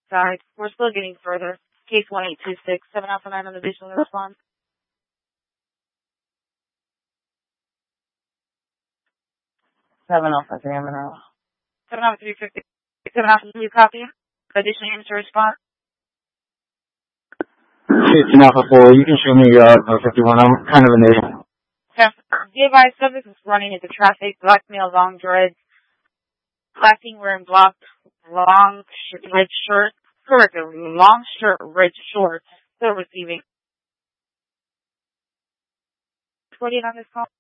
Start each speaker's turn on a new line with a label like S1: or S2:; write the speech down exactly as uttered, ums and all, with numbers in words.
S1: side. We're still getting further. Case one eight two six, seven Alpha nine on the visual response.
S2: seven Alpha three, I'm in row.
S1: seven Alpha three fifty, seven Alpha three copy. Additional units to respond.
S3: fifteen Alpha four, you can show me uh, fifty-one, I'm kind of a native.
S1: Device subject is running into traffic, black male, long dreads, lacking wearing blocked, long sh- red shirt, correct, long shirt, red shorts, still receiving. forty on this call.